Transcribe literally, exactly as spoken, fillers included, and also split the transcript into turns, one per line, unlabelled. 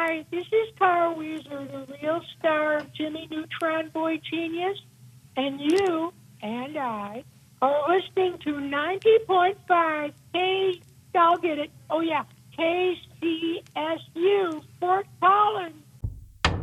Hi, this is Carl Weezer, the real star of Jimmy Neutron Boy Genius, and you and I are listening to ninety point five K, I'll get it, oh yeah, K C S U, Fort Collins.